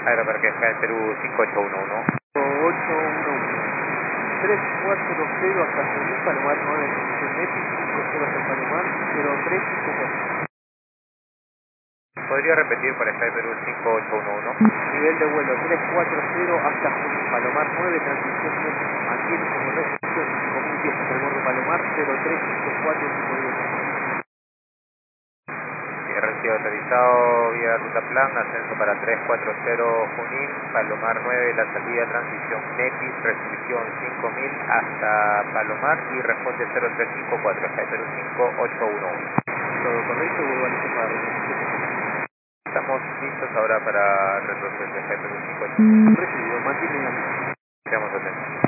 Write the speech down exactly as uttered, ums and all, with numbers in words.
Aeroparque Sky Perú cinco ocho uno uno. ocho uno uno. tres cuatro cero hasta Junín, Palomar nueve, transición Nepi, cinco cero hasta Palomar, cero tres cinco cuatro. ¿Podría repetir para Sky Perú cinco ocho uno uno? Nivel de vuelo tres cuatro cero hasta Junín, Palomar nueve, transición Nepi. Mantiene como recepción cinco mil pies hasta el borde Palomar, cero tres cinco cuatro cinco diez. Recibo autorizado vía ruta plan, ascenso para tres cuatro cero Junín, Palomar nueve, la salida, transición Nepi, restricción cinco mil hasta Palomar y responde cero tres cinco cuatro, Sky Perú cinco ocho uno uno. Todo correcto, vuelvo a listo para recepción. Estamos listos ahora para retroceder Sky Perú cinco ocho uno uno. Recibido, mantiene la Quedamos atentos.